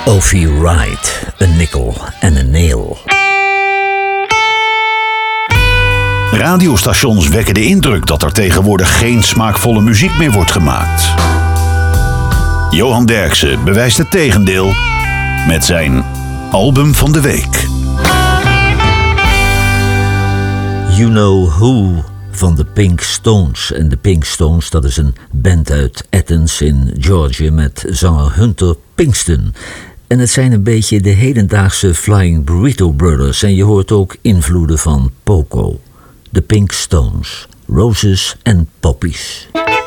Opie Wright, een nickel en een nail. Radiostations wekken de indruk dat er tegenwoordig geen smaakvolle muziek meer wordt gemaakt. Johan Derksen bewijst het tegendeel met zijn album van de week. You Know Who van de Pink Stones. En de Pink Stones, dat is een band uit Athens in Georgia met zanger Hunter Pinkston. En het zijn een beetje de hedendaagse Flying Burrito Brothers. En je hoort ook invloeden van Poco. De Pink Stones, Roses and Poppies.